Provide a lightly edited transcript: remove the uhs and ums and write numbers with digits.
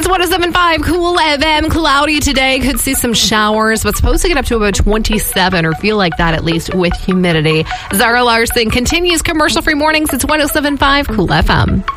It's 107.5 Cool FM. Cloudy today. Could see some showers, but supposed to get up to about 27 or feel like that at least with humidity. Zara Larson continues commercial-free mornings. It's 107.5 Cool FM.